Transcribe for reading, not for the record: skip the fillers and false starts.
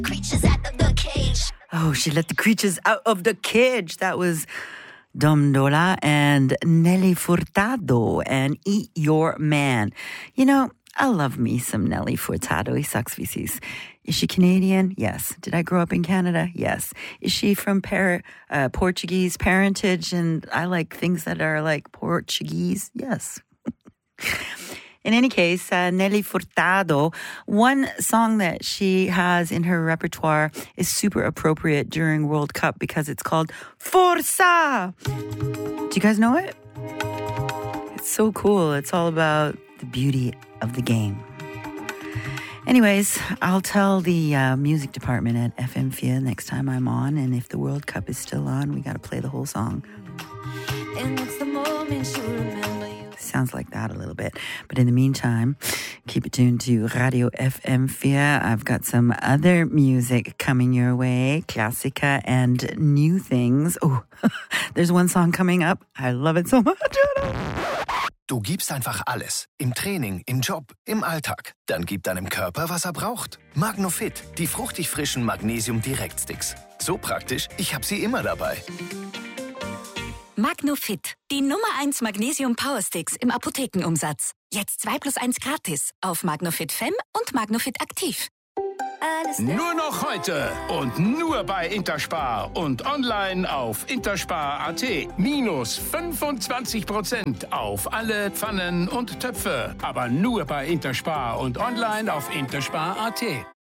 creatures out of the cage. Oh, she let the creatures out of the cage. That was Dom Dolla and Nelly Furtado and Eat Your Man. You know, I love me some Nelly Furtado. I saxvisis. Is she Canadian? Yes. Did I grow up in Canada? Yes. Is she from Portuguese parentage and I like things that are like Portuguese? Yes. In any case, Nelly Furtado, one song that she has in her repertoire is super appropriate during World Cup because it's called Forza. Do you guys know it? It's so cool. It's all about the beauty of the game. Anyways, I'll tell the music department at FM4 next time I'm on, and if the World Cup is still on, we got to play the whole song. And it's the moment you remember you. Sounds like that a little bit. But in the meantime, keep it tuned to Radio FM4. I've got some other music coming your way, Klassiker and new things. Oh, there's one song coming up. I love it so much. Du gibst einfach alles. Im Training, im Job, im Alltag. Dann gib deinem Körper, was er braucht. Magnofit, die fruchtig frischen Magnesium-Direktsticks. So praktisch, ich hab sie immer dabei. Magnofit, die Nummer 1 Magnesium Powersticks im Apothekenumsatz. Jetzt 2 + 1 gratis auf Magnofit Fem und Magnofit Aktiv. Nur noch heute und nur bei Interspar und online auf interspar.at. Minus 25% auf alle Pfannen und Töpfe. Aber nur bei Interspar und online auf interspar.at.